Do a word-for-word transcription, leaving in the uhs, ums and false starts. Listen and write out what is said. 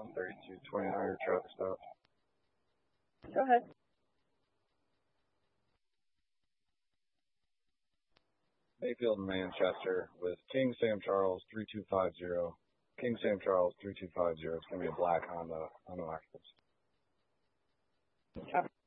one thirty-two twenty-nine, traffic stop. Go ahead. Mayfield and Manchester with King Sam Charles three two five zero. King Sam Charles three two five zero. It's going to be a black Honda, Honda Active. Okay.